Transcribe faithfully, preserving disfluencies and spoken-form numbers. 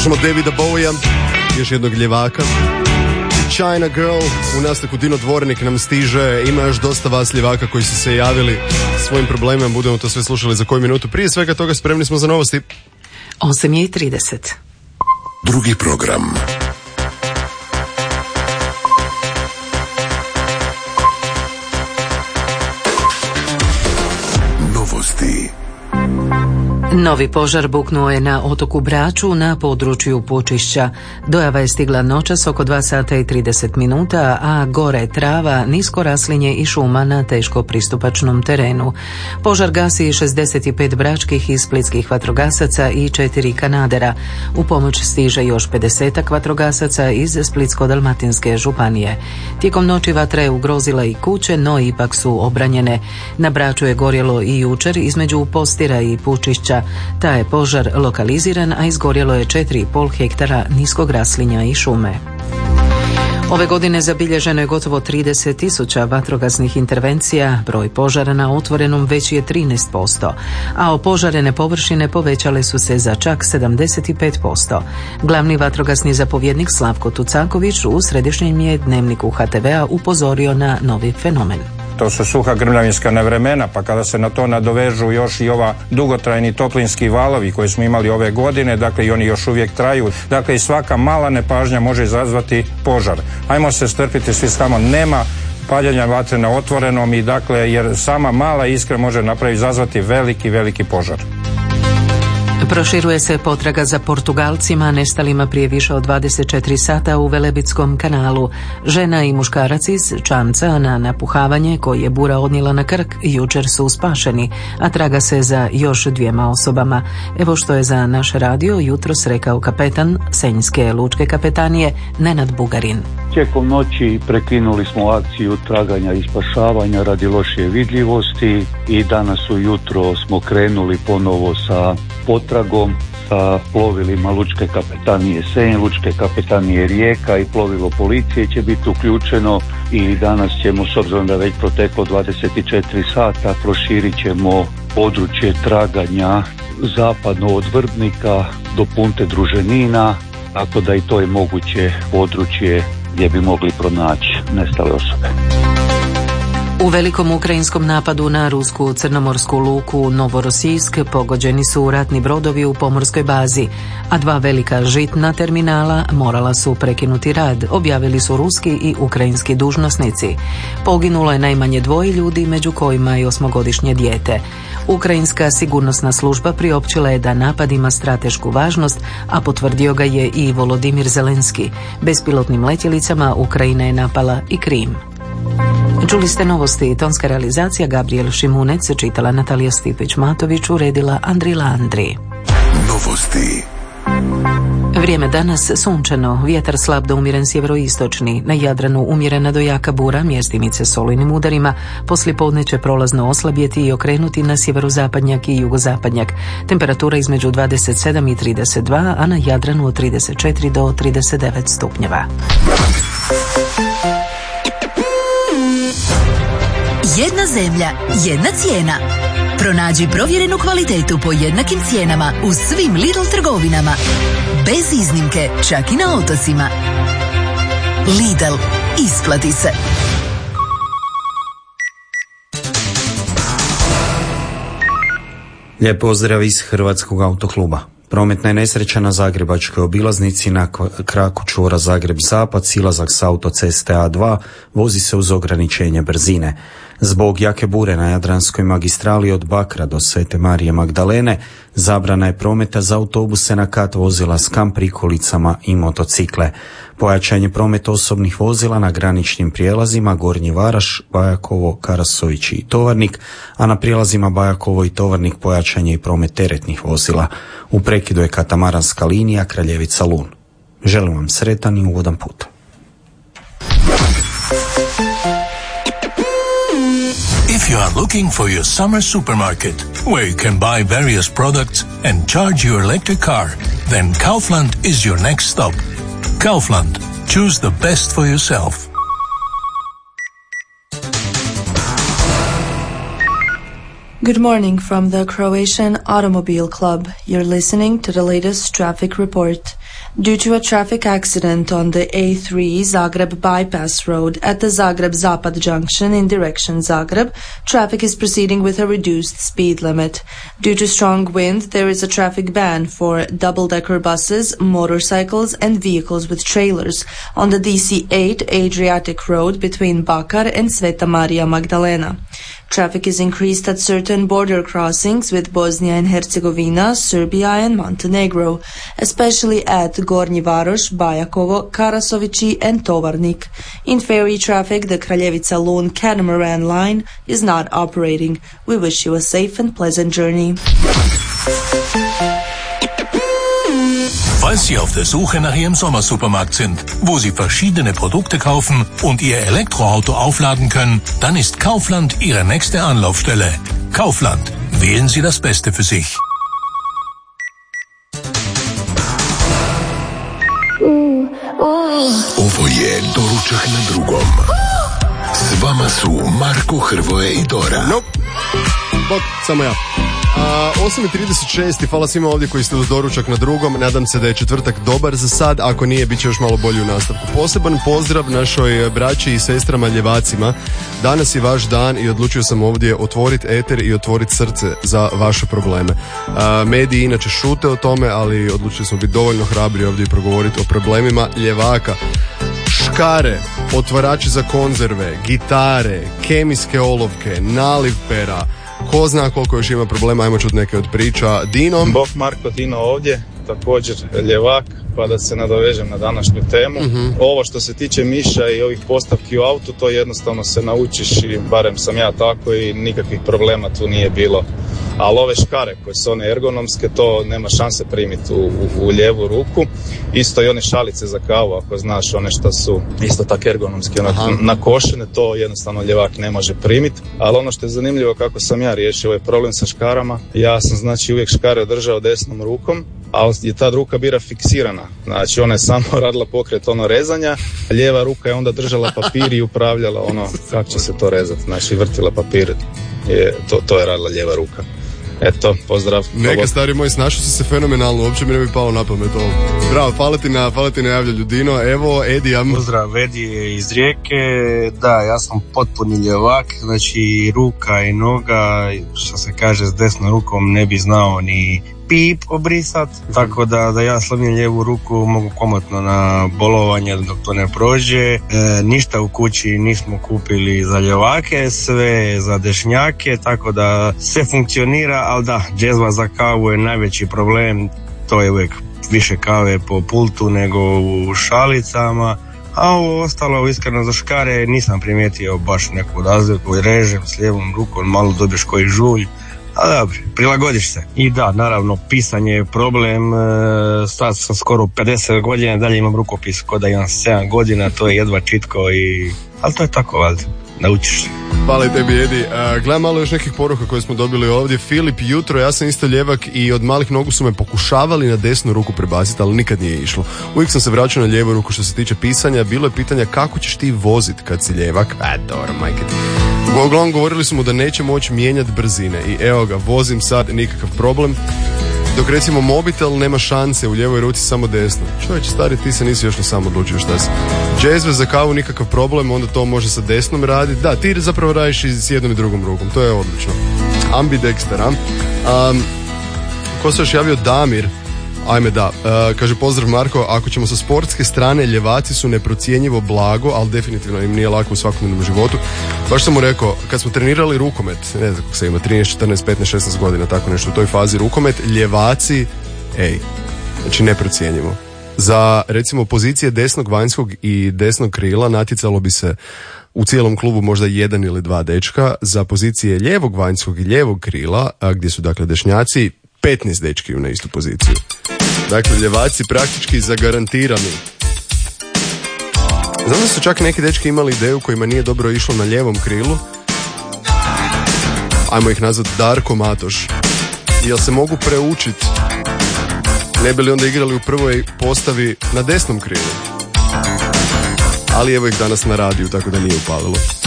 Slušamo Davida Bowija, još jednog ljevaka. China Girl, u nastavku Dino Dvornik nam stiže. Ima još dosta vas ljevaka koji su se javili svojim problemima. Budemo to sve slušali za koju minutu. Prije svega toga spremni smo za novosti. osam i trideset. Drugi program. Novosti. Novi požar buknuo je na otoku Braču na području Pučišća. Dojava je stigla noćas oko dva sata i trideset minuta, a gore trava, nisko raslinje i šuma na teško pristupačnom terenu. Požar gasi šezdeset pet bračkih i splitskih vatrogasaca i četiri kanadera. U pomoć stiže još pedesetak vatrogasaca iz Splitsko-dalmatinske županije. Tijekom noći vatra je ugrozila i kuće, no ipak su obranjene. Na Braču je gorjelo i jučer između Postira i Pučišća. Ta je požar lokaliziran, a izgorjelo je četiri i pol hektara niskog raslinja i šume. Ove godine zabilježeno je gotovo trideset tisuća vatrogasnih intervencija, broj požara na otvorenom veći je trinaest posto, a opožarene površine povećale su se za čak sedamdeset pet posto. Glavni vatrogasni zapovjednik Slavko Tucaković u središnjem je dnevniku ha te vea upozorio na novi fenomen. To su suha grmljavinska nevremena, pa kada se na to nadovežu još i ova dugotrajni toplinski valovi koje smo imali ove godine, dakle i oni još uvijek traju, dakle i svaka mala nepažnja može izazvati požar. Ajmo se strpiti svi samo, nema paljenja vatre na otvorenom i dakle jer sama mala iskra može napraviti izazvati veliki, veliki požar. Proširuje se potraga za Portugalcima nestalima prije više od dvadeset četiri sata u Velebitskom kanalu. Žena i muškarac iz čamca na napuhavanje koji je bura odnijela na Krk jučer su spašeni, a traga se za još dvijema osobama. Evo što je za naš radio jutros rekao kapetan Senjske lučke kapetanije Nenad Bugarin. Tijekom noći prekinuli smo akciju traganja i spašavanja radi lošije vidljivosti i danas ujutro smo krenuli ponovo sa potragom sa plovilima Lučke kapetanije Senj, Lučke kapetanije Rijeka i plovilo policije će biti uključeno i danas ćemo, s obzirom da već proteklo dvadeset četiri sata, proširit ćemo područje traganja zapadno od Vrbnika do Punte Druženina, tako da i to je moguće područje gdje bi mogli pronaći nestale osobe. U velikom ukrajinskom napadu na rusku crnomorsku luku Novorosijsk pogođeni su ratni brodovi u pomorskoj bazi, a dva velika žitna terminala morala su prekinuti rad, objavili su ruski i ukrajinski dužnosnici. Poginulo je najmanje dvoje ljudi, među kojima i osmogodišnje dijete. Ukrajinska sigurnosna služba priopćila je da napad ima stratešku važnost, a potvrdio ga je i Volodimir Zelenski. Bespilotnim letjelicama Ukrajina je napala i Krim. Čuli ste novosti, tonska realizacija Gabriel Šimunec, čitala Natalija Stipić-Matović, uredila Andrila Andri. Novosti. Vrijeme danas sunčano, vjetar slab do umjeren sjeveroistočni, na Jadranu umjerena do jaka bura, mjestimice s olujnim udarima, poslijepodne će prolazno oslabjeti i okrenuti na sjeverozapadnjak i jugozapadnjak. Temperatura između dvadeset sedam i trideset dva, a na Jadranu od trideset četiri do trideset devet stupnjeva. Jedna zemlja, jedna cijena. Pronađi provjerenu kvalitetu po jednakim cijenama u svim Lidl trgovinama. Bez iznimke, čak i na otocima. Lidl, isplati se. Lijep pozdrav iz Hrvatskog autokluba. Prometna je nesreća na Zagrebačkoj obilaznici na kraku čvora Zagreb-Zapad, silazak s autoceste A dva, vozi se uz ograničenje brzine. Zbog jake bure na Jadranskoj magistrali od Bakra do Svete Marije Magdalene, zabrana je prometa za autobuse na kat vozila s kamp prikolicama i motocikle. Pojačanje prometa osobnih vozila na graničnim prijelazima Gornji Varaš, Bajakovo, Karasović i Tovarnik, a na prijelazima Bajakovo i Tovarnik pojačanje i promet teretnih vozila. U prekidu je katamaranska linija Kraljevica-Lun. Želim vam sretan i ugodan put. If you are looking for your summer supermarket, where you can buy various products and charge your electric car, then Kaufland is your next stop. Kaufland. Choose the best for yourself. Good morning from the Croatian Automobile Club. You're listening to the latest traffic report. Due to a traffic accident on the A three Zagreb bypass road at the Zagreb-Zapad junction in direction Zagreb, traffic is proceeding with a reduced speed limit. Due to strong wind, there is a traffic ban for double-decker buses, motorcycles and vehicles with trailers on the D C eight Adriatic Road between Bakar and Sveta Maria Magdalena. Traffic is increased at certain border crossings with Bosnia and Herzegovina, Serbia and Montenegro, especially at Gornji Varoš, Bajakovo, Karasovići and Tovarnik. In ferry traffic, the Kraljevica Lun catamaran line is not operating. We wish you a safe and pleasant journey. Falls Sie auf der Suche nach Ihrem Sommersupermarkt sind, wo Sie verschiedene Produkte kaufen und Ihr Elektroauto aufladen können, dann ist Kaufland Ihre nächste Anlaufstelle. Kaufland. Wählen Sie das Beste für sich. Ovo je Doručak na drugom. S vama su Marko, Hrvoje i Dora. Nope. Bok, samo ja. A, osam i trideset šest i hvala svima ovdje koji ste uz Doručak na drugom. Nadam se da je četvrtak dobar za sad, ako nije bit će još malo bolji u nastavku. Poseban pozdrav našoj braći i sestrama ljevacima. Danas je vaš dan i odlučio sam ovdje otvoriti eter i otvoriti srce za vaše probleme. A, mediji inače šute o tome, ali odlučili smo biti dovoljno hrabri ovdje i progovoriti o problemima ljevaka. Škare, otvarači za konzerve, gitare, kemijske olovke, naliv pera, ko zna koliko još ima problema, ajmo čuti neke od priča. Dino. Bok Marko, Dino ovdje, također ljevak, pa da se nadovežem na današnju temu. Uh-huh. Ovo što se tiče miša i ovih postavki u autu, to jednostavno se naučiš i barem sam ja tako i nikakvih problema tu nije bilo. Ali ove škare koje su one ergonomske, to nema šanse primiti u, u, u lijevu ruku. Isto i one šalice za kavu, ako znaš, one što su isto tako ergonomske, ono, nakošene, to jednostavno ljevak ne može primiti. Ali ono što je zanimljivo kako sam ja riješio ovaj problem sa škarama, ja sam znači uvijek škare držao desnom rukom, ali je ta ruka bila fiksirana. Znači ona je samo radila pokret ono rezanja, a lijeva ruka je onda držala papir i upravljala ono kako će se to rezati. Znači vrtila papir, je, to, to je radila lijeva ruka. Eto, pozdrav. Neka stari moj, snašao si se fenomenalno, uopće mi ne bi palo na pamet ovo. Bravo, hvala ti na, hvala ti na javljanju, Dino. Evo, Edi, ja... Pozdrav, Edi je iz Rijeke. Da, ja sam potpuni ljevak, znači ruka i noga, što se kaže s desnom rukom, ne bi znao ni pip obrisat, tako da, da ja slomim lijevu ruku, mogu komotno na bolovanje dok to ne prođe. E, ništa u kući nismo kupili za ljevake, sve za dešnjake, tako da sve funkcionira, ali da, džezva za kavu je najveći problem, to je uvijek više kave po pultu nego u šalicama. A ovo ostalo, iskreno za škare, nisam primijetio baš neku razliku, režem s lijevom rukom, malo dobiješ koji žulj. A dobro, prilagodiš se. I da, naravno, pisanje je problem, sad sam skoro pedeset godina, dalje imam rukopis kod da imam sedam godina, to je jedva čitko i... Ali to je tako, valjda, naučiš se. Hvala i tebi, Edi. Uh, gledam malo još nekih poruka koje smo dobili ovdje. Filip, jutro, ja sam isto ljevak i od malih nogu su me pokušavali na desnu ruku prebaciti, ali nikad nije išlo. Uvijek sam se vraćao na lijevu ruku što se tiče pisanja. Bilo je pitanja kako ćeš ti vozit kad si ljevak. A, dobro, majke ti. Uglavnom govorili smo da neće moći mijenjati brzine i evo ga, vozim sad, nikakav problem. Dok recimo mobitel nema šanse, u lijevoj ruci samo desno. Čovječ, stari, ti se nisi još na sam odlučio šta si. Džezve za kavu nikakav problem, onda to može sa desnom raditi. Da, ti zapravo radiš i s jednom i drugom rukom, to je odlično. Ambidexter, a? Um, ko se još javio? Damir. Ajme da, uh, kaže pozdrav Marko, ako ćemo sa sportske strane, ljevaci su neprocjenjivo blago, ali definitivno im nije lako u svakodnevnom životu. Baš sam mu rekao, kad smo trenirali rukomet, ne znam kako se ima, trinaest, četrnaest, petnaest, šesnaest godina, tako nešto u toj fazi rukomet, ljevaci, ej, znači neprocjenjivo. Za recimo pozicije desnog vanjskog i desnog krila natjecalo bi se u cijelom klubu možda jedan ili dva dečka, za pozicije lijevog vanjskog i lijevog krila, a gdje su dakle dešnjaci, petnaest dečki na istu poziciju. Dakle, ljevaci praktički zagarantirani. Znam da su čak neki dečki imali ideju kojima nije dobro išlo na lijevom krilu. Ajmo ih nazvati Darko Matoš. Jel se mogu preučiti? Ne bi li onda igrali u prvoj postavi na desnom krilu? Ali evo ih danas na radiju, tako da nije upalilo.